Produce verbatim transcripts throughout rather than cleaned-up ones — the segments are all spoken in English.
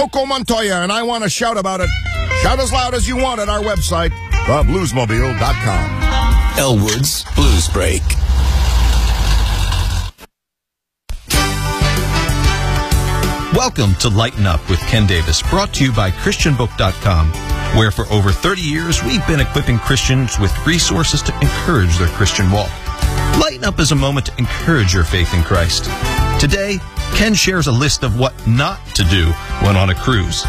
Coco Montoya, and I want to shout about it. Shout as loud as you want at our website, the blues mobile dot com. Elwood's Blues Break. Welcome to Lighten Up with Ken Davis, brought to you by Christian Book dot com, where for over thirty years we've been equipping Christians with resources to encourage their Christian walk. Lighten Up is a moment to encourage your faith in Christ. Today, Ken shares a list of what not to do when on a cruise.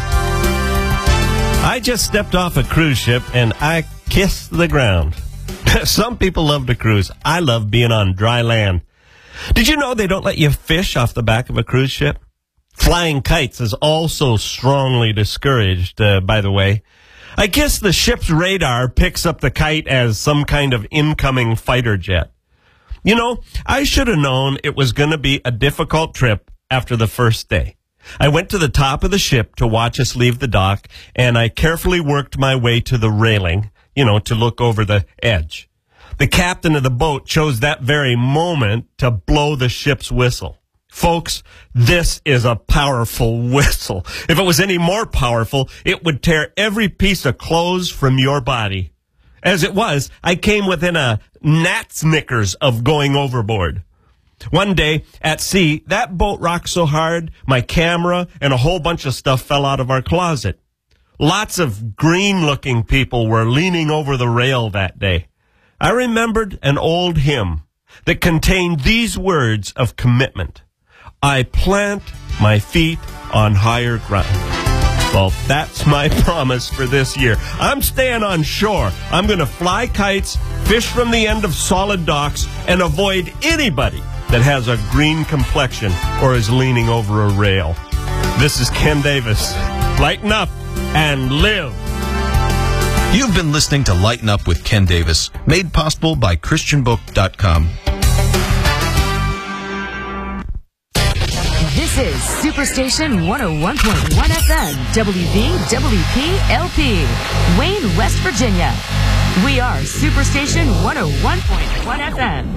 I just stepped off a cruise ship and I kissed the ground. Some people love to cruise. I love being on dry land. Did you know they don't let you fish off the back of a cruise ship? Flying kites is also strongly discouraged, uh, by the way. I guess the ship's radar picks up the kite as some kind of incoming fighter jet. You know, I should have known it was going to be a difficult trip after the first day. I went to the top of the ship to watch us leave the dock, and I carefully worked my way to the railing, you know, to look over the edge. The captain of the boat chose that very moment to blow the ship's whistle. Folks, this is a powerful whistle. If it was any more powerful, it would tear every piece of clothes from your body. As it was, I came within a gnat's knickers of going overboard. One day at sea, that boat rocked so hard, my camera and a whole bunch of stuff fell out of our closet. Lots of green-looking people were leaning over the rail that day. I remembered an old hymn that contained these words of commitment. I plant my feet on higher ground. Well, that's my promise for this year. I'm staying on shore. I'm going to fly kites, fish from the end of solid docks, and avoid anybody that has a green complexion or is leaning over a rail. This is Ken Davis. Lighten up and live. You've been listening to Lighten Up with Ken Davis, made possible by Christian Book dot com. This is Superstation one oh one point one F M, W V W P L P, Wayne, West Virginia. We are Superstation one oh one point one F M.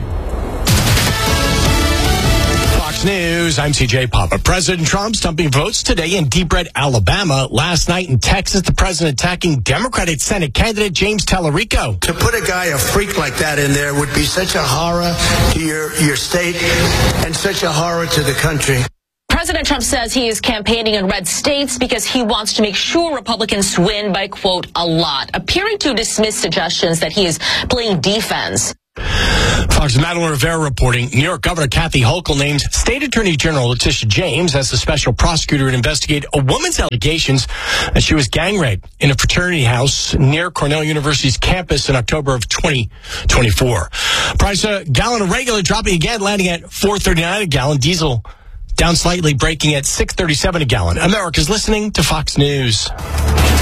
Fox News, I'm C J Papa. President Trump stumping votes today in Deep Red, Alabama. Last night in Texas, the president attacking Democratic Senate candidate James Tallarico. To put a guy, a freak like that in there would be such a horror to your, your state and such a horror to the country. President Trump says he is campaigning in red states because he wants to make sure Republicans win by, quote, a lot, appearing to dismiss suggestions that he is playing defense. Fox's Madeline Rivera reporting. New York Governor Kathy Hochul named State Attorney General Letitia James as the special prosecutor to investigate a woman's allegations that she was gang raped in a fraternity house near Cornell University's campus in October of twenty twenty-four. Price a gallon of regular dropping again, landing at four thirty-nine a gallon. Diesel down slightly, breaking at six thirty-seven a gallon. America's listening to Fox News.